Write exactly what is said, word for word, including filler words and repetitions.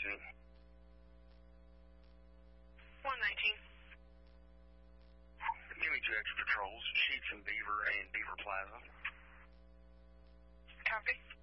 nineteen. one nineteen. Give me two extra patrols, Sheets and Beaver and Beaver Plaza. Copy.